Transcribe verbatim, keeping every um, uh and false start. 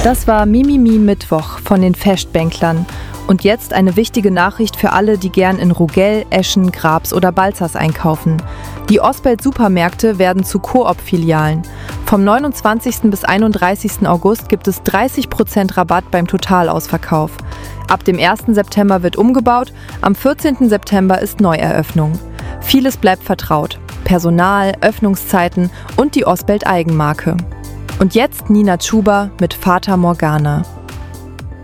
Das war Mimimi Mittwoch von den Festbänklern. Und jetzt eine wichtige Nachricht für alle, die gern in Rogell, Eschen, Grabs oder Balzers einkaufen. Die Osbelt-Supermärkte werden zu Coop-Filialen. Vom neunundzwanzigsten bis einunddreißigsten August gibt es dreißig Prozent Rabatt beim Totalausverkauf. Ab dem ersten September wird umgebaut, am vierzehnten September ist Neueröffnung. Vieles bleibt vertraut. Personal, Öffnungszeiten und die Osbelt-Eigenmarke. Und jetzt Nina Chuba mit Fata Morgana.